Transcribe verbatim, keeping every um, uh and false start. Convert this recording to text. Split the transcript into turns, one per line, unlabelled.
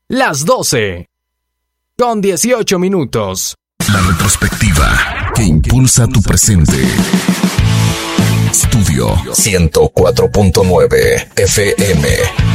las doce, con dieciocho minutos.
La retrospectiva que impulsa tu presente. Estudio ciento cuatro punto nueve F M.